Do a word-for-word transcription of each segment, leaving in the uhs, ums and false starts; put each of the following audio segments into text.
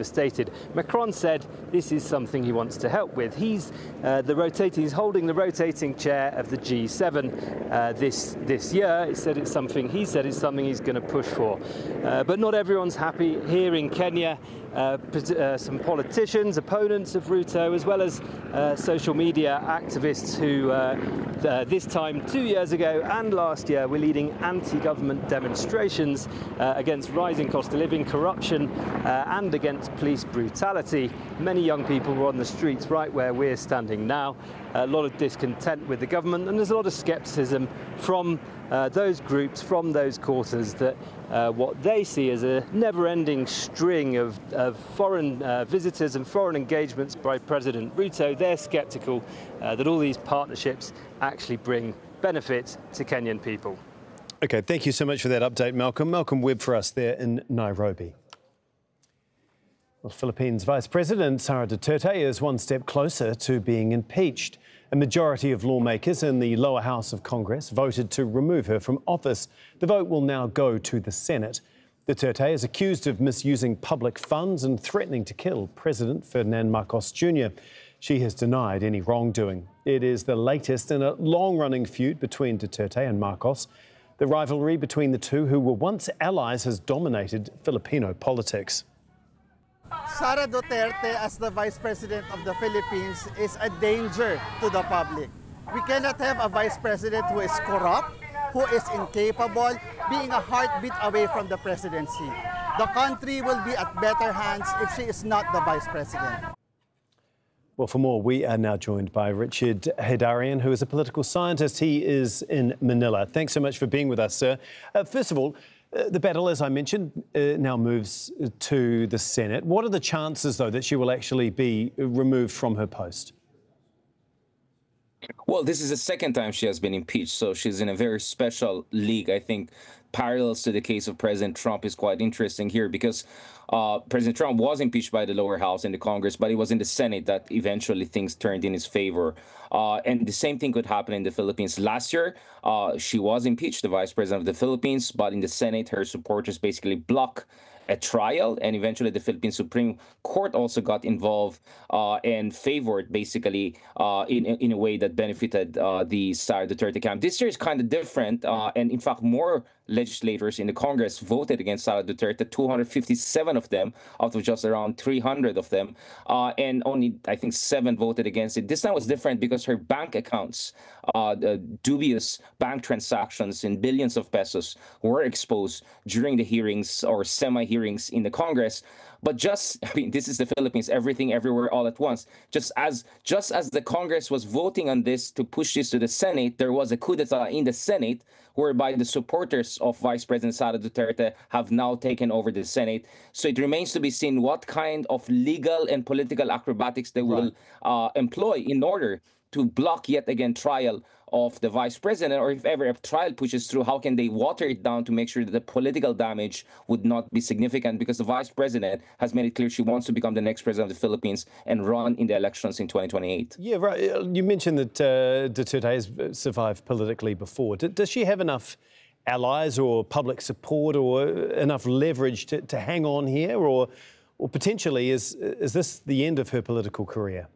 devastated. Macron said this is something he wants to help with. He's uh, the rotating, he's holding the rotating chair of the G seven uh, this this year. He said it's something. He said it's something he's going to push for. Uh, but not everyone's happy here in Kenya. Uh, uh, some politicians, opponents of Ruto, as well as uh, social media activists who uh, th this time two years ago and last year were leading anti-government demonstrations uh, against rising cost of living, corruption uh, and against police brutality. Many young people were on the streets right where we're standing now. A lot of discontent with the government, and there's a lot of scepticism from uh, those groups, from those quarters, that uh, what they see as a never-ending string of, of foreign uh, visitors and foreign engagements by President Ruto. They're sceptical uh, that all these partnerships actually bring benefit to Kenyan people. OK, thank you so much for that update, Malcolm. Malcolm Webb for us there in Nairobi. Well, Philippines Vice President Sara Duterte is one step closer to being impeached. A majority of lawmakers in the lower house of Congress voted to remove her from office. The vote will now go to the Senate. Duterte is accused of misusing public funds and threatening to kill President Ferdinand Marcos Junior She has denied any wrongdoing. It is the latest in a long-running feud between Duterte and Marcos. The rivalry between the two, who were once allies, has dominated Filipino politics. Sara Duterte, as the Vice President of the Philippines, is a danger to the public. We cannot have a Vice President who is corrupt, who is incapable, being a heartbeat away from the presidency. The country will be at better hands if she is not the Vice President. Well, for more, we are now joined by Richard Heydarian, who is a political scientist. He is in Manila. Thanks so much for being with us, sir. Uh, first of all, Uh, the battle, as I mentioned, uh, now moves to the Senate. What are the chances, though, that she will actually be removed from her post? Well, this is the second time she has been impeached, so she's in a very special league. I think parallels to the case of President Trump is quite interesting here, because uh, President Trump was impeached by the lower house in the Congress, but it was in the Senate that eventually things turned in his favor. Uh, and the same thing could happen in the Philippines. Last year, uh, she was impeached, the vice president of the Philippines, but in the Senate, her supporters basically blocked a trial, and eventually the Philippine Supreme Court also got involved uh, and favored basically uh, in, in a way that benefited uh, the Sara Duterte camp. This year is kind of different, uh, and in fact more legislators in the Congress voted against Sara Duterte, two hundred fifty-seven of them out of just around three hundred of them, uh, and only I think seven voted against it. This time was different because her bank accounts, uh, the dubious bank transactions in billions of pesos were exposed during the hearings or semi-hearings in the Congress. But just, I mean, this is the Philippines, everything, everywhere, all at once. Just as just as the Congress was voting on this to push this to the Senate, there was a coup d'etat in the Senate, whereby the supporters of Vice President Sara Duterte have now taken over the Senate. So it remains to be seen what kind of legal and political acrobatics they will uh, employ in order to block yet again trial of the vice president, or if ever a trial pushes through, how can they water it down to make sure that the political damage would not be significant, because the vice president has made it clear she wants to become the next president of the Philippines and run in the elections in twenty twenty-eight. Yeah, right. You mentioned that uh, Duterte has survived politically before. D does she have enough allies or public support or enough leverage to, to hang on here, or, or potentially is, is this the end of her political career?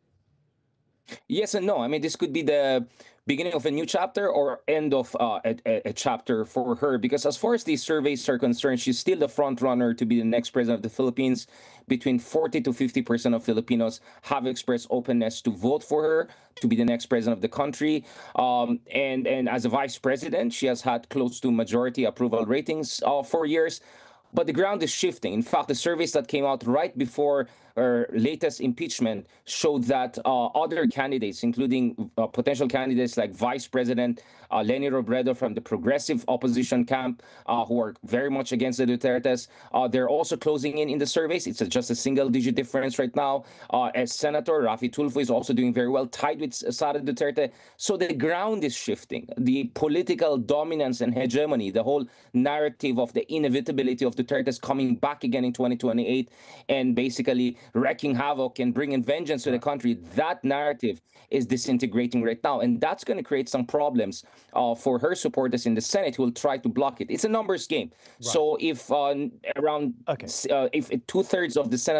Yes and no. I mean, this could be the beginning of a new chapter or end of uh, a, a chapter for her, because as far as these surveys are concerned, she's still the front runner to be the next president of the Philippines. Between forty to fifty percent of Filipinos have expressed openness to vote for her to be the next president of the country. Um, and, and as a vice president, she has had close to majority approval ratings uh, for years. But the ground is shifting. In fact, the surveys that came out right before her latest impeachment showed that uh, other candidates, including uh, potential candidates like Vice President uh, Leni Robredo from the progressive opposition camp, uh, who are very much against the Dutertes, uh, they're also closing in in the surveys. It's a, just a single-digit difference right now. Uh, as Senator Raffy Tulfo is also doing very well, tied with Sara Duterte. So the ground is shifting. The political dominance and hegemony, the whole narrative of the inevitability of Duterte's coming back again in twenty twenty-eight and basically wreaking havoc and bringing vengeance to the country, that narrative is disintegrating right now. And that's going to create some problems uh, for her supporters in the Senate who will try to block it. It's a numbers game. Right. So if uh, around, okay. uh, if two-thirds of the Senate